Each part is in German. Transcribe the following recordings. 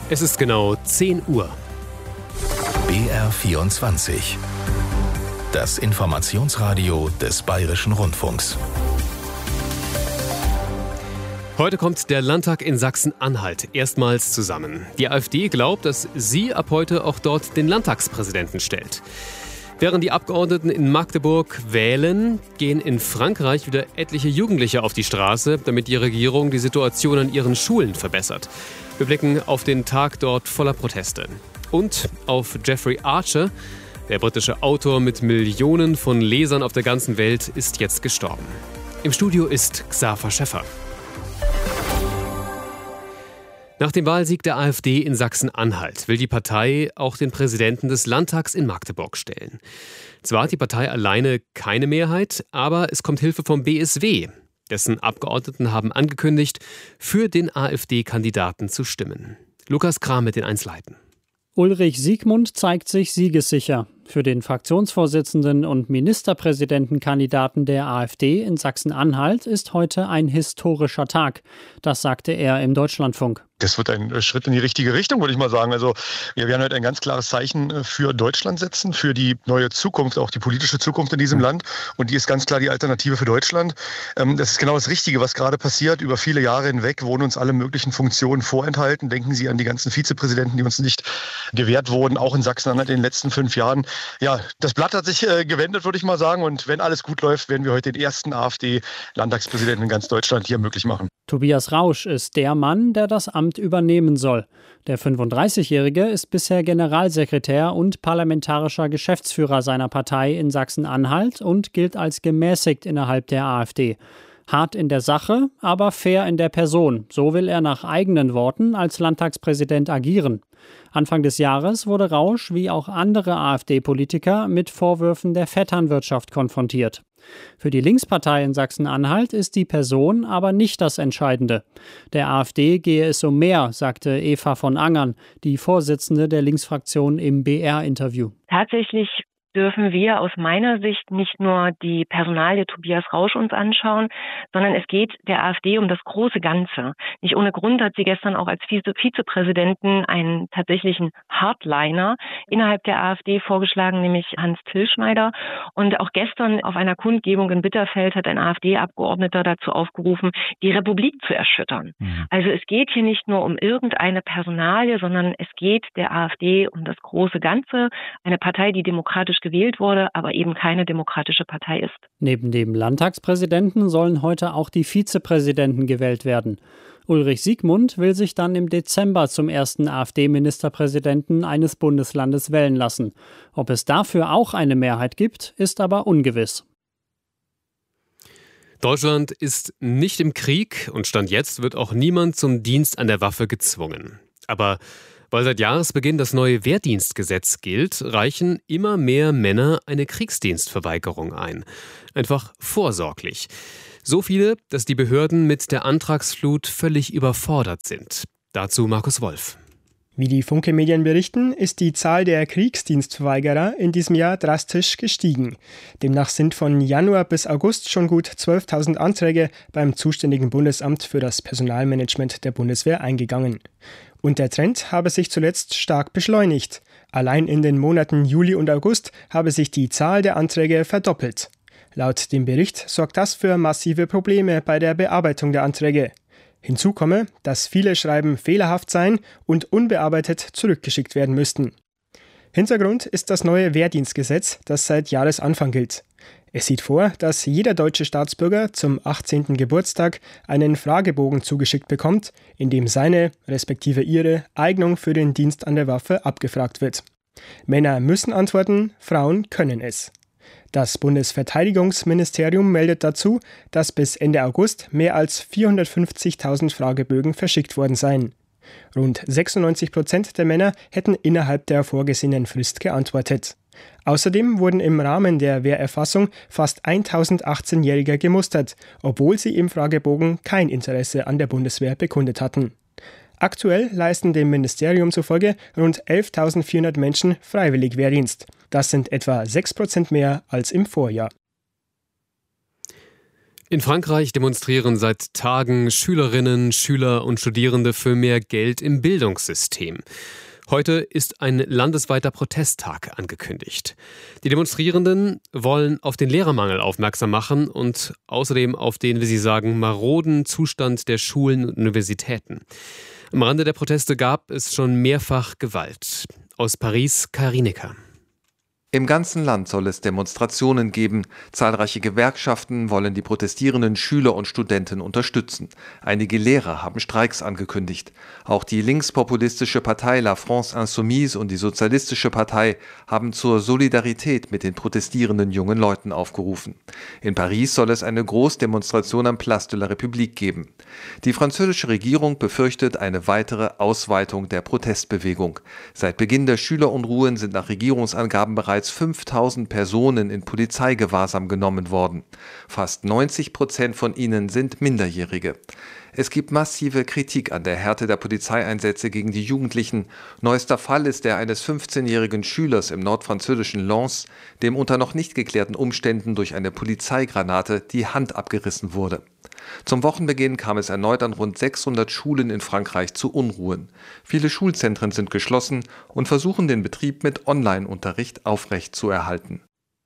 Es ist genau 10 Uhr. BR24. Das Informationsradio des Bayerischen Rundfunks. Heute kommt der Landtag in Sachsen-Anhalt erstmals zusammen. Die AfD glaubt, dass sie ab heute auch dort den Landtagspräsidenten stellt. Während die Abgeordneten in Magdeburg wählen, gehen in Frankreich wieder etliche Jugendliche auf die Straße, damit die Regierung die Situation an ihren Schulen verbessert. Wir blicken auf den Tag dort voller Proteste. Und auf Jeffrey Archer. Der britische Autor mit Millionen von Lesern auf der ganzen Welt ist jetzt gestorben. Im Studio ist Xaver Schäffer. Nach dem Wahlsieg der AfD in Sachsen-Anhalt will die Partei auch den Präsidenten des Landtags in Magdeburg stellen. Zwar hat die Partei alleine keine Mehrheit, aber es kommt Hilfe vom BSW. Dessen Abgeordneten haben angekündigt, für den AfD-Kandidaten zu stimmen. Lukas Kram mit den Einzelheiten. Ulrich Siegmund zeigt sich siegessicher. Für den Fraktionsvorsitzenden und Ministerpräsidentenkandidaten der AfD in Sachsen-Anhalt ist heute ein historischer Tag. Das sagte er im Deutschlandfunk. Das wird ein Schritt in die richtige Richtung, würde ich mal sagen. Also wir werden heute ein ganz klares Zeichen für Deutschland setzen, für die neue Zukunft, auch die politische Zukunft in diesem Land. Und die ist ganz klar die Alternative für Deutschland. Das ist genau das Richtige, was gerade passiert. Über viele Jahre hinweg wurden uns alle möglichen Funktionen vorenthalten. Denken Sie an die ganzen Vizepräsidenten, die uns nicht gewährt wurden, auch in Sachsen-Anhalt in den letzten 5 Jahren. Ja, das Blatt hat sich gewendet, würde ich mal sagen. Und wenn alles gut läuft, werden wir heute den ersten AfD-Landtagspräsidenten in ganz Deutschland hier möglich machen. Tobias Rausch ist der Mann, der das Amt übernehmen soll. Der 35-Jährige ist bisher Generalsekretär und parlamentarischer Geschäftsführer seiner Partei in Sachsen-Anhalt und gilt als gemäßigt innerhalb der AfD. Hart in der Sache, aber fair in der Person. So will er nach eigenen Worten als Landtagspräsident agieren. Anfang des Jahres wurde Rausch, wie auch andere AfD-Politiker, mit Vorwürfen der Vetternwirtschaft konfrontiert. Für die Linkspartei in Sachsen-Anhalt ist die Person aber nicht das Entscheidende. Der AfD gehe es um mehr, sagte Eva von Angern, die Vorsitzende der Linksfraktion im BR-Interview. Tatsächlich dürfen wir aus meiner Sicht nicht nur die Personalie Tobias Rausch uns anschauen, sondern es geht der AfD um das große Ganze. Nicht ohne Grund hat sie gestern auch als Vizepräsidenten einen tatsächlichen Hardliner innerhalb der AfD vorgeschlagen, nämlich Hans Tilschneider. Und auch gestern auf einer Kundgebung in Bitterfeld hat ein AfD-Abgeordneter dazu aufgerufen, die Republik zu erschüttern. Also es geht hier nicht nur um irgendeine Personalie, sondern es geht der AfD um das große Ganze. Eine Partei, die demokratisch gewählt wurde, aber eben keine demokratische Partei ist. Neben dem Landtagspräsidenten sollen heute auch die Vizepräsidenten gewählt werden. Ulrich Siegmund will sich dann im Dezember zum ersten AfD-Ministerpräsidenten eines Bundeslandes wählen lassen. Ob es dafür auch eine Mehrheit gibt, ist aber ungewiss. Deutschland ist nicht im Krieg und Stand jetzt wird auch niemand zum Dienst an der Waffe gezwungen. Aber weil seit Jahresbeginn das neue Wehrdienstgesetz gilt, reichen immer mehr Männer eine Kriegsdienstverweigerung ein. Einfach vorsorglich. So viele, dass die Behörden mit der Antragsflut völlig überfordert sind. Dazu Markus Wolf. Wie die Funke-Medien berichten, ist die Zahl der Kriegsdienstverweigerer in diesem Jahr drastisch gestiegen. Demnach sind von Januar bis August schon gut 12.000 Anträge beim zuständigen Bundesamt für das Personalmanagement der Bundeswehr eingegangen. Und der Trend habe sich zuletzt stark beschleunigt. Allein in den Monaten Juli und August habe sich die Zahl der Anträge verdoppelt. Laut dem Bericht sorgt das für massive Probleme bei der Bearbeitung der Anträge. Hinzu komme, dass viele Schreiben fehlerhaft seien und unbearbeitet zurückgeschickt werden müssten. Hintergrund ist das neue Wehrdienstgesetz, das seit Jahresanfang gilt. Es sieht vor, dass jeder deutsche Staatsbürger zum 18. Geburtstag einen Fragebogen zugeschickt bekommt, in dem seine, respektive ihre, Eignung für den Dienst an der Waffe abgefragt wird. Männer müssen antworten, Frauen können es. Das Bundesverteidigungsministerium meldet dazu, dass bis Ende August mehr als 450.000 Fragebögen verschickt worden seien. Rund 96% der Männer hätten innerhalb der vorgesehenen Frist geantwortet. Außerdem wurden im Rahmen der Wehrerfassung fast 1.018-Jährige gemustert, obwohl sie im Fragebogen kein Interesse an der Bundeswehr bekundet hatten. Aktuell leisten dem Ministerium zufolge rund 11.400 Menschen freiwillig Wehrdienst. Das sind etwa 6% mehr als im Vorjahr. In Frankreich demonstrieren seit Tagen Schülerinnen, Schüler und Studierende für mehr Geld im Bildungssystem. Heute ist ein landesweiter Protesttag angekündigt. Die Demonstrierenden wollen auf den Lehrermangel aufmerksam machen und außerdem auf den, wie sie sagen, maroden Zustand der Schulen und Universitäten. Am Rande der Proteste gab es schon mehrfach Gewalt. Aus Paris, Karinika. Im ganzen Land soll es Demonstrationen geben. Zahlreiche Gewerkschaften wollen die protestierenden Schüler und Studenten unterstützen. Einige Lehrer haben Streiks angekündigt. Auch die linkspopulistische Partei La France Insoumise und die Sozialistische Partei haben zur Solidarität mit den protestierenden jungen Leuten aufgerufen. In Paris soll es eine Großdemonstration am Place de la République geben. Die französische Regierung befürchtet eine weitere Ausweitung der Protestbewegung. Seit Beginn der Schülerunruhen sind nach Regierungsangaben bereits 5000 Personen in Polizeigewahrsam genommen worden. Fast 90% von ihnen sind Minderjährige. Es gibt massive Kritik an der Härte der Polizeieinsätze gegen die Jugendlichen. Neuester Fall ist der eines 15-jährigen Schülers im nordfranzösischen Lens, dem unter noch nicht geklärten Umständen durch eine Polizeigranate die Hand abgerissen wurde. Zum Wochenbeginn kam es erneut an rund 600 Schulen in Frankreich zu Unruhen. Viele Schulzentren sind geschlossen und versuchen den Betrieb mit Online-Unterricht aufrechtzuerhalten.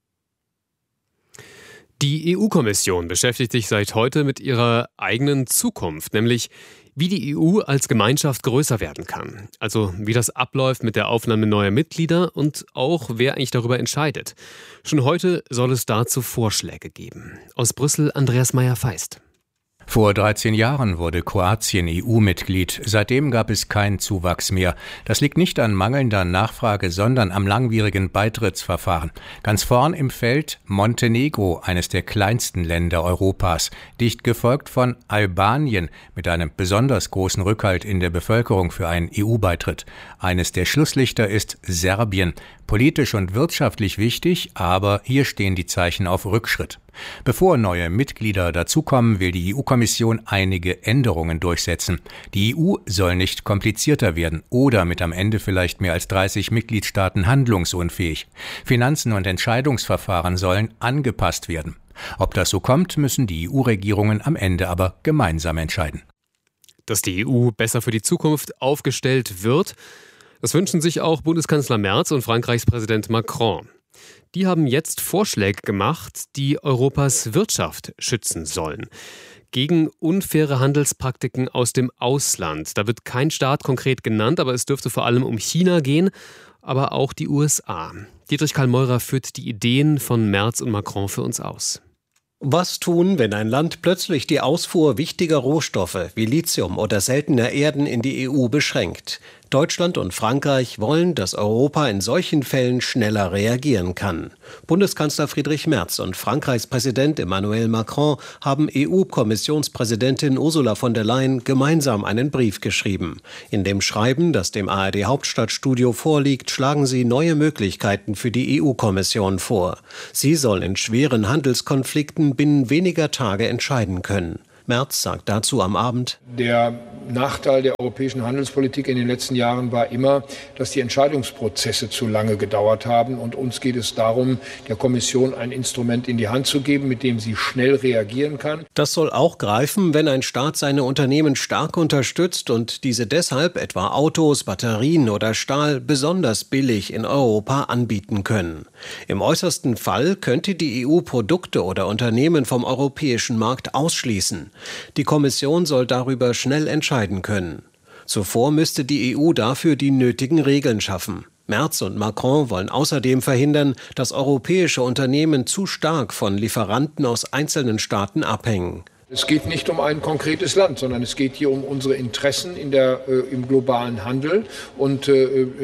Die EU-Kommission beschäftigt sich seit heute mit ihrer eigenen Zukunft, nämlich wie die EU als Gemeinschaft größer werden kann. Also wie das abläuft mit der Aufnahme neuer Mitglieder und auch wer eigentlich darüber entscheidet. Schon heute soll es dazu Vorschläge geben. Aus Brüssel Andreas Meyer-Feist. Vor 13 Jahren wurde Kroatien EU-Mitglied. Seitdem gab es keinen Zuwachs mehr. Das liegt nicht an mangelnder Nachfrage, sondern am langwierigen Beitrittsverfahren. Ganz vorn im Feld Montenegro, eines der kleinsten Länder Europas, dicht gefolgt von Albanien mit einem besonders großen Rückhalt in der Bevölkerung für einen EU-Beitritt. Eines der Schlusslichter ist Serbien. Politisch und wirtschaftlich wichtig, aber hier stehen die Zeichen auf Rückschritt. Bevor neue Mitglieder dazukommen, will die EU-Kommission einige Änderungen durchsetzen. Die EU soll nicht komplizierter werden oder mit am Ende vielleicht mehr als 30 Mitgliedstaaten handlungsunfähig. Finanzen und Entscheidungsverfahren sollen angepasst werden. Ob das so kommt, müssen die EU-Regierungen am Ende aber gemeinsam entscheiden. Dass die EU besser für die Zukunft aufgestellt wird, das wünschen sich auch Bundeskanzler Merz und Frankreichs Präsident Macron. Die haben jetzt Vorschläge gemacht, die Europas Wirtschaft schützen sollen. Gegen unfaire Handelspraktiken aus dem Ausland. Da wird kein Staat konkret genannt, aber es dürfte vor allem um China gehen, aber auch die USA. Dietrich Karl Meurer führt die Ideen von Merz und Macron für uns aus. Was tun, wenn ein Land plötzlich die Ausfuhr wichtiger Rohstoffe wie Lithium oder seltener Erden in die EU beschränkt? Deutschland und Frankreich wollen, dass Europa in solchen Fällen schneller reagieren kann. Bundeskanzler Friedrich Merz und Frankreichs Präsident Emmanuel Macron haben EU-Kommissionspräsidentin Ursula von der Leyen gemeinsam einen Brief geschrieben. In dem Schreiben, das dem ARD-Hauptstadtstudio vorliegt, schlagen sie neue Möglichkeiten für die EU-Kommission vor. Sie soll in schweren Handelskonflikten binnen weniger Tage entscheiden können. Merz sagt dazu am Abend: Der Nachteil der europäischen Handelspolitik in den letzten Jahren war immer, dass die Entscheidungsprozesse zu lange gedauert haben. Und uns geht es darum, der Kommission ein Instrument in die Hand zu geben, mit dem sie schnell reagieren kann. Das soll auch greifen, wenn ein Staat seine Unternehmen stark unterstützt und diese deshalb etwa Autos, Batterien oder Stahl besonders billig in Europa anbieten können. Im äußersten Fall könnte die EU Produkte oder Unternehmen vom europäischen Markt ausschließen. Die Kommission soll darüber schnell entscheiden können. Zuvor müsste die EU dafür die nötigen Regeln schaffen. Merz und Macron wollen außerdem verhindern, dass europäische Unternehmen zu stark von Lieferanten aus einzelnen Staaten abhängen. Es geht nicht um ein konkretes Land, sondern es geht hier um unsere Interessen im globalen Handel. Und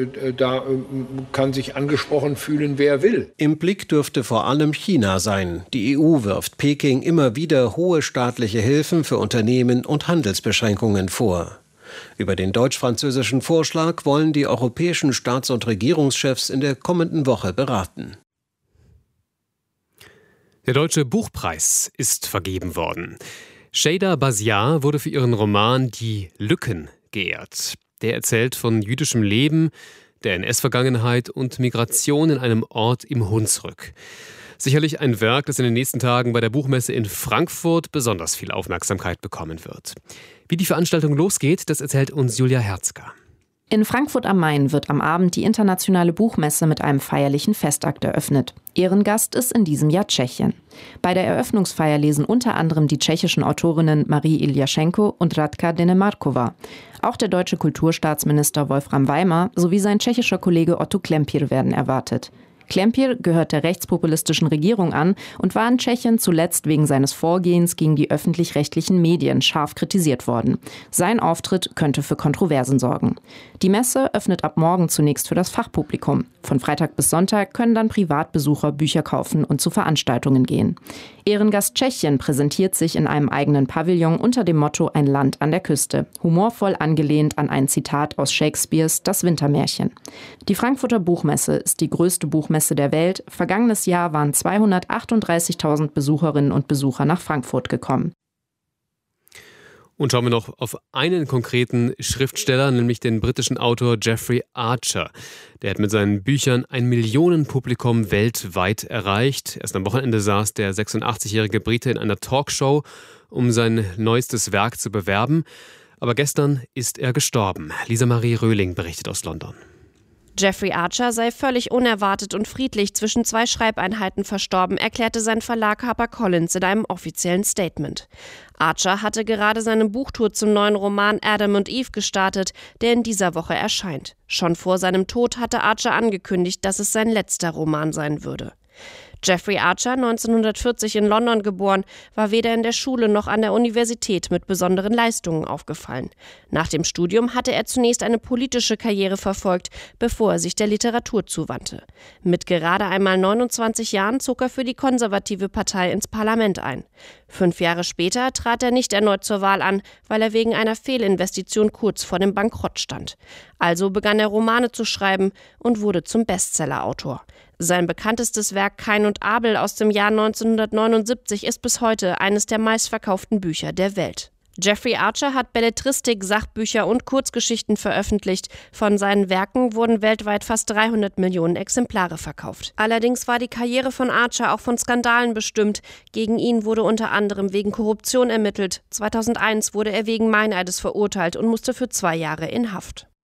da kann sich angesprochen fühlen, wer will. Im Blick dürfte vor allem China sein. Die EU wirft Peking immer wieder hohe staatliche Hilfen für Unternehmen und Handelsbeschränkungen vor. Über den deutsch-französischen Vorschlag wollen die europäischen Staats- und Regierungschefs in der kommenden Woche beraten. Der Deutsche Buchpreis ist vergeben worden. Shada Basiar wurde für ihren Roman Die Lücken geehrt. Der erzählt von jüdischem Leben, der NS-Vergangenheit und Migration in einem Ort im Hunsrück. Sicherlich ein Werk, das in den nächsten Tagen bei der Buchmesse in Frankfurt besonders viel Aufmerksamkeit bekommen wird. Wie die Veranstaltung losgeht, das erzählt uns Julia Herzger. In Frankfurt am Main wird am Abend die internationale Buchmesse mit einem feierlichen Festakt eröffnet. Ehrengast ist in diesem Jahr Tschechien. Bei der Eröffnungsfeier lesen unter anderem die tschechischen Autorinnen Marie Iljaschenko und Radka Denemarkova. Auch der deutsche Kulturstaatsminister Wolfram Weimer sowie sein tschechischer Kollege Otto Klempir werden erwartet. Klempir gehört der rechtspopulistischen Regierung an und war in Tschechien zuletzt wegen seines Vorgehens gegen die öffentlich-rechtlichen Medien scharf kritisiert worden. Sein Auftritt könnte für Kontroversen sorgen. Die Messe öffnet ab morgen zunächst für das Fachpublikum. Von Freitag bis Sonntag können dann Privatbesucher Bücher kaufen und zu Veranstaltungen gehen. Ehrengast Tschechien präsentiert sich in einem eigenen Pavillon unter dem Motto Ein Land an der Küste, humorvoll angelehnt an ein Zitat aus Shakespeares Das Wintermärchen. Die Frankfurter Buchmesse ist die größte Buchmesse der Welt. Vergangenes Jahr waren 238.000 Besucherinnen und Besucher nach Frankfurt gekommen. Und schauen wir noch auf einen konkreten Schriftsteller, nämlich den britischen Autor Jeffrey Archer. Der hat mit seinen Büchern ein Millionenpublikum weltweit erreicht. Erst am Wochenende saß der 86-jährige Brite in einer Talkshow, um sein neuestes Werk zu bewerben. Aber gestern ist er gestorben. Lisa Marie Röhling berichtet aus London. Jeffrey Archer sei völlig unerwartet und friedlich zwischen 2 Schreibeinheiten verstorben, erklärte sein Verlag HarperCollins in einem offiziellen Statement. Archer hatte gerade seine Buchtour zum neuen Roman Adam und Eve gestartet, der in dieser Woche erscheint. Schon vor seinem Tod hatte Archer angekündigt, dass es sein letzter Roman sein würde. Jeffrey Archer, 1940 in London geboren, war weder in der Schule noch an der Universität mit besonderen Leistungen aufgefallen. Nach dem Studium hatte er zunächst eine politische Karriere verfolgt, bevor er sich der Literatur zuwandte. Mit gerade einmal 29 Jahren zog er für die konservative Partei ins Parlament ein. 5 Jahre später trat er nicht erneut zur Wahl an, weil er wegen einer Fehlinvestition kurz vor dem Bankrott stand. Also begann er Romane zu schreiben und wurde zum Bestsellerautor. Sein bekanntestes Werk Kain und Abel aus dem Jahr 1979 ist bis heute eines der meistverkauften Bücher der Welt. Jeffrey Archer hat Belletristik, Sachbücher und Kurzgeschichten veröffentlicht. Von seinen Werken wurden weltweit fast 300 Millionen Exemplare verkauft. Allerdings war die Karriere von Archer auch von Skandalen bestimmt. Gegen ihn wurde unter anderem wegen Korruption ermittelt. 2001 wurde er wegen Meineides verurteilt und musste für 2 Jahre in Haft.